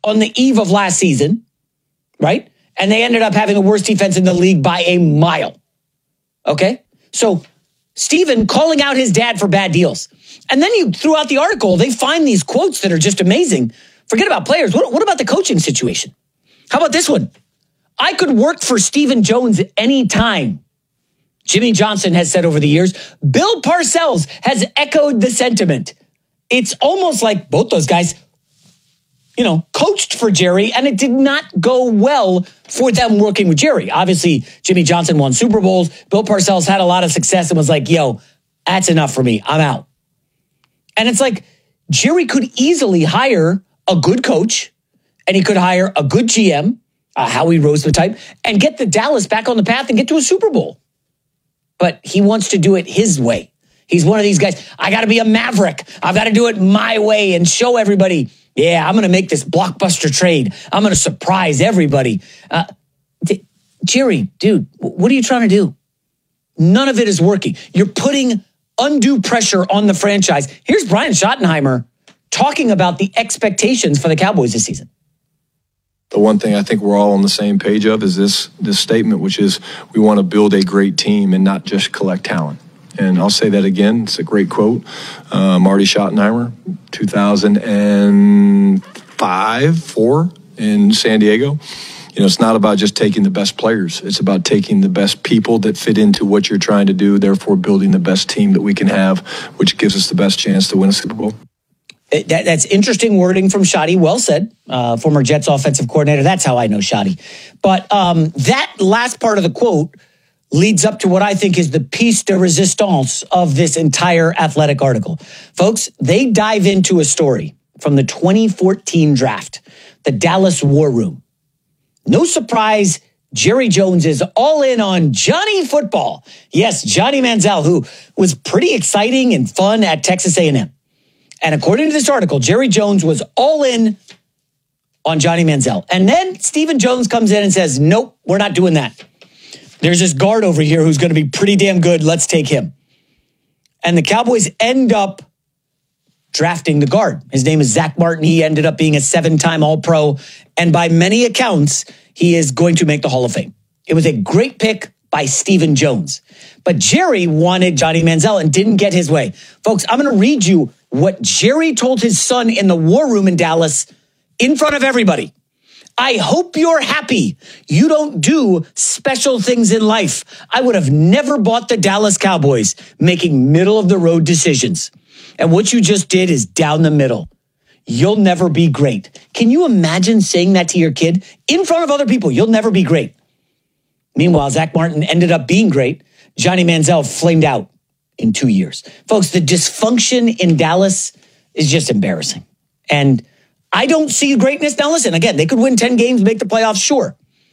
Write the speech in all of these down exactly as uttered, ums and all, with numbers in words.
on the eve of last season, right? And they ended up having the worst defense in the league by a mile. Okay? So Steven calling out his dad for bad deals. And then you, throughout the article, they find these quotes that are just amazing. Forget about players. What, what about the coaching situation? How about this one? I could work for Stephen Jones anytime. Jimmy Johnson has said over the years. Bill Parcells has echoed the sentiment. It's almost like both those guys, you know, coached for Jerry, and it did not go well for them working with Jerry. Obviously, Jimmy Johnson won Super Bowls. Bill Parcells had a lot of success and was like, yo, that's enough for me. I'm out. And it's like Jerry could easily hire a good coach, and he could hire a good G M, uh, Howie Roseman type, and get the Dallas back on the path and get to a Super Bowl. But he wants to do it his way. He's one of these guys, I got to be a maverick. I've got to do it my way and show everybody, yeah, I'm going to make this blockbuster trade. I'm going to surprise everybody. Uh, d- Jerry, dude, what are you trying to do? None of it is working. You're putting undue pressure on the franchise. Here's Brian Schottenheimer talking about the expectations for the Cowboys this season. The one thing I think we're all on the same page of is this this statement, which is we want to build a great team and not just collect talent. And I'll say that again. It's a great quote. Uh, Marty Schottenheimer, two thousand five, four in San Diego. You know, it's not about just taking the best players. It's about taking the best people that fit into what you're trying to do, therefore building the best team that we can have, which gives us the best chance to win a Super Bowl. That, that's interesting wording from Shotty. Well said, uh, former Jets offensive coordinator. That's how I know Shotty. But um, that last part of the quote leads up to what I think is the piece de resistance of this entire Athletic article. Folks, they dive into a story from the twenty fourteen draft, the Dallas War Room. No surprise, Jerry Jones is all in on Johnny Football. Yes, Johnny Manziel, who was pretty exciting and fun at Texas A and M. And according to this article, Jerry Jones was all in on Johnny Manziel. And then Stephen Jones comes in and says, nope, we're not doing that. There's this guard over here who's going to be pretty damn good. Let's take him. And the Cowboys end up drafting the guard. His name is Zach Martin. He ended up being a seven-time All-Pro. And by many accounts, he is going to make the Hall of Fame. It was a great pick by Stephen Jones. But Jerry wanted Johnny Manziel and didn't get his way. Folks, I'm going to read you what Jerry told his son in the War Room in Dallas in front of everybody. I hope you're happy. You don't do special things in life. I would have never bought the Dallas Cowboys making middle of the road decisions. And what you just did is down the middle. You'll never be great. Can you imagine saying that to your kid in front of other people? You'll never be great. Meanwhile, Zach Martin ended up being great. Johnny Manziel flamed out in two years. Folks, the dysfunction in Dallas is just embarrassing. And I don't see greatness. Now, listen, again, they could win ten games, make the playoffs, sure.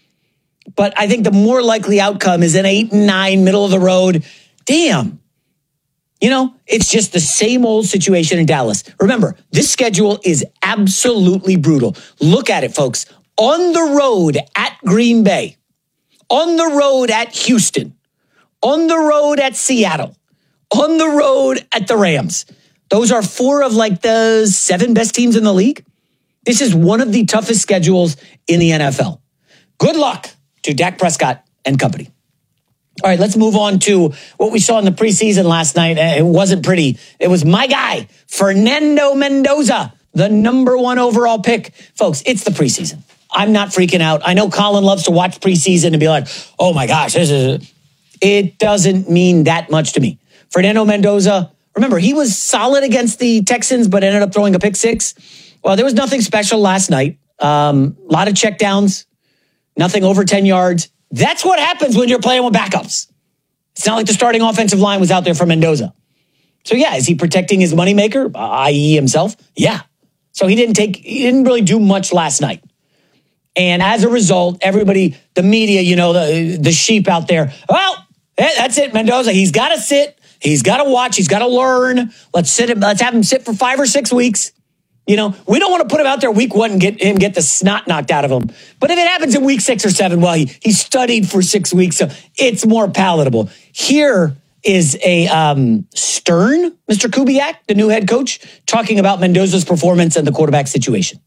But I think the more likely outcome is an eight and nine, middle of the road. Damn. You know, it's just the same old situation in Dallas. Remember, this schedule is absolutely brutal. Look at it, folks. On the road at Green Bay, on the road at Houston, on the road at Seattle, on the road at the Rams. Those are four of like the seven best teams in the league. This is one of the toughest schedules in the N F L. Good luck to Dak Prescott and company. All right, let's move on to what we saw in the preseason last night. It wasn't pretty. It was my guy, Fernando Mendoza, the number one overall pick. Folks, it's the preseason. I'm not freaking out. I know Colin loves to watch preseason and be like, oh my gosh, this is... It doesn't mean that much to me. Fernando Mendoza, remember, he was solid against the Texans, but ended up throwing a pick six. Well, there was nothing special last night. Um, a lot of checkdowns, nothing over ten yards. That's what happens when you're playing with backups. It's not like the starting offensive line was out there for Mendoza. So yeah, is he protecting his moneymaker, that is himself? Yeah. So he didn't take, he didn't really do much last night. And as a result, everybody, the media, you know, the, the sheep out there, well, that's it, Mendoza. He's got to sit. He's got to watch. He's got to learn. Let's sit him. Let's have him sit for five or six weeks. You know, we don't want to put him out there week one and get him get the snot knocked out of him. But if it happens in week six or seven, well, he, he studied for six weeks, so it's more palatable. Here is a um, stern Mister Kubiak, the new head coach, talking about Mendoza's performance and the quarterback situation.